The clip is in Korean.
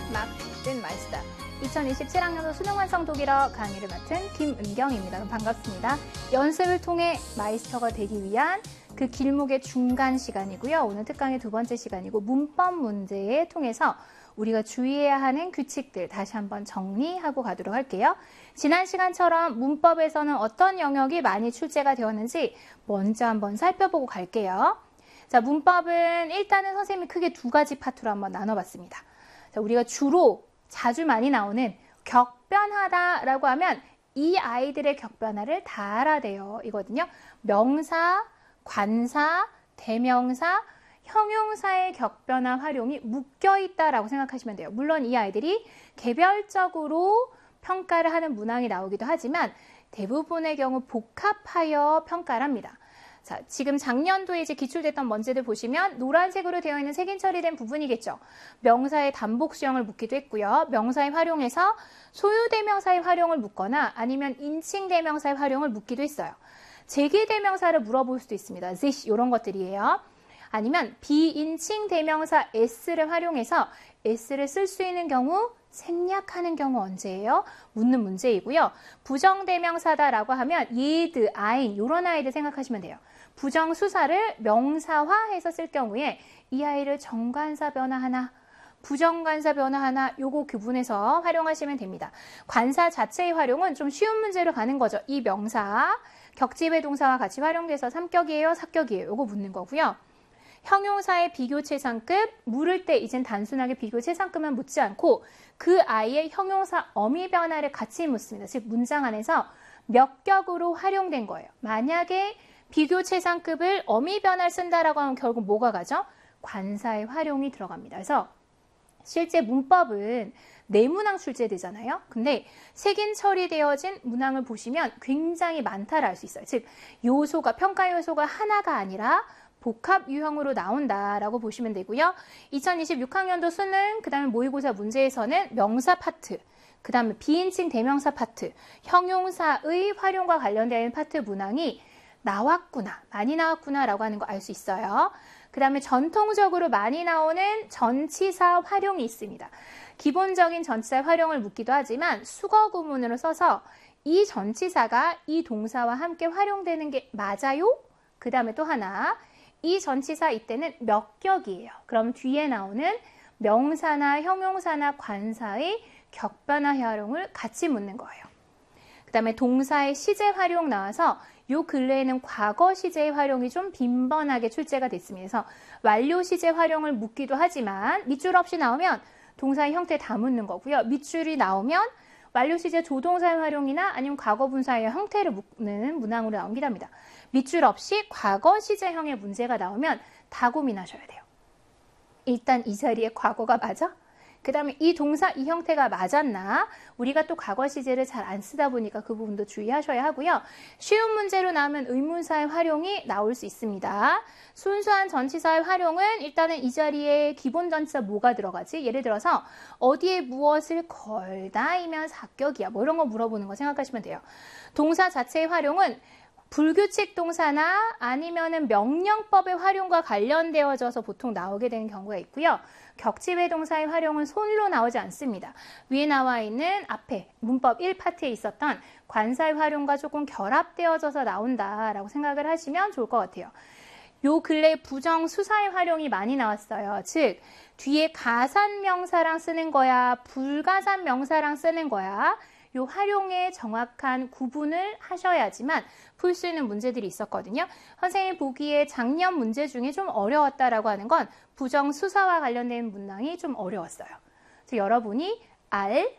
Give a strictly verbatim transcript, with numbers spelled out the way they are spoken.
막든 말쓰다. 이천이십칠 학년도 수능 완성 독일어 강의를 맡은 김은경입니다. 반갑습니다. 연습을 통해 마이스터가 되기 위한 그 길목의 중간 시간이고요. 오늘 특강의 두 번째 시간이고 문법 문제에 통해서 우리가 주의해야 하는 규칙들 다시 한번 정리하고 가도록 할게요. 지난 시간처럼 문법에서는 어떤 영역이 많이 출제가 되었는지 먼저 한번 살펴보고 갈게요. 자, 문법은 일단은 선생님이 크게 두 가지 파트로 한번 나눠봤습니다. 자, 우리가 주로 자주 많이 나오는 격변하다라고 하면 이 아이들의 격변화를 다 알아야 돼요. 이거든요. 명사, 관사, 대명사, 형용사의 격변화 활용이 묶여있다라고 생각하시면 돼요. 물론 이 아이들이 개별적으로 평가를 하는 문항이 나오기도 하지만 대부분의 경우 복합하여 평가를 합니다. 자, 지금 작년도에 이제 기출됐던 문제들 보시면 노란색으로 되어 있는 색인 처리된 부분이겠죠. 명사의 단복 수형을 묻기도 했고요. 명사의 활용에서 소유대명사의 활용을 묻거나 아니면 인칭대명사의 활용을 묻기도 했어요. 제기대명사를 물어볼 수도 있습니다. this 이런 것들이에요. 아니면 비인칭 대명사 s를 활용해서 s를 쓸 수 있는 경우, 생략하는 경우 언제예요? 묻는 문제이고요. 부정대명사다라고 하면 얘드, 아인 이런 아이들 생각하시면 돼요. 부정수사를 명사화해서 쓸 경우에 이 아이를 정관사 변화하나, 부정관사 변화하나 요거 구분해서 활용하시면 됩니다. 관사 자체의 활용은 좀 쉬운 문제로 가는 거죠. 이 명사, 격지회 동사와 같이 활용돼서 삼격이에요, 사격이에요. 요거 묻는 거고요. 형용사의 비교체상급, 물을 때 이젠 단순하게 비교체상급만 묻지 않고 그 아이의 형용사 어미 변화를 같이 묻습니다. 즉 문장 안에서 몇 격으로 활용된 거예요. 만약에 비교체상급을 어미 변화를 쓴다라고 하면 결국 뭐가 가죠? 관사의 활용이 들어갑니다. 그래서 실제 문법은 네 문항 출제되잖아요. 근데 색인 처리되어진 문항을 보시면 굉장히 많다를 알 수 있어요. 즉 요소가, 평가 요소가 하나가 아니라 복합 유형으로 나온다라고 보시면 되고요. 이천이십육 학년도 수능, 그 다음에 모의고사 문제에서는 명사 파트, 그 다음에 비인칭 대명사 파트, 형용사의 활용과 관련된 파트 문항이 나왔구나, 많이 나왔구나라고 하는 거 알 수 있어요. 그 다음에 전통적으로 많이 나오는 전치사 활용이 있습니다. 기본적인 전치사 활용을 묻기도 하지만 수거 구문으로 써서 이 전치사가 이 동사와 함께 활용되는 게 맞아요? 그 다음에 또 하나, 이 전치사 이때는 몇 격이에요. 그럼 뒤에 나오는 명사나 형용사나 관사의 격변화 활용을 같이 묻는 거예요. 그 다음에 동사의 시제 활용 나와서 요 근래에는 과거 시제의 활용이 좀 빈번하게 출제가 됐습니다. 그래서 완료 시제 활용을 묻기도 하지만 밑줄 없이 나오면 동사의 형태 다 묻는 거고요. 밑줄이 나오면 완료 시제 조동사의 활용이나 아니면 과거 분사의 형태를 묻는 문항으로 나오기도 합니다. 밑줄 없이 과거 시제형의 문제가 나오면 다 고민하셔야 돼요. 일단 이 자리에 과거가 맞아? 그 다음에 이 동사, 이 형태가 맞았나? 우리가 또 과거 시제를 잘 안 쓰다 보니까 그 부분도 주의하셔야 하고요. 쉬운 문제로 나오면 의문사의 활용이 나올 수 있습니다. 순수한 전치사의 활용은 일단은 이 자리에 기본 전치사 뭐가 들어가지? 예를 들어서 어디에 무엇을 걸다이면 사격이야. 뭐 이런 거 물어보는 거 생각하시면 돼요. 동사 자체의 활용은 불규칙 동사나 아니면은 명령법의 활용과 관련되어져서 보통 나오게 되는 경우가 있고요. 격지회 동사의 활용은 손으로 나오지 않습니다. 위에 나와 있는 앞에 문법 일 파트에 있었던 관사의 활용과 조금 결합되어져서 나온다라고 생각을 하시면 좋을 것 같아요. 요 근래 부정수사의 활용이 많이 나왔어요. 즉 뒤에 가산명사랑 쓰는 거야, 불가산명사랑 쓰는 거야. 요 활용의 정확한 구분을 하셔야지만 풀 수 있는 문제들이 있었거든요. 선생님 보기에 작년 문제 중에 좀 어려웠다라고 하는 건 부정수사와 관련된 문항이 좀 어려웠어요. 그래서 여러분이 알,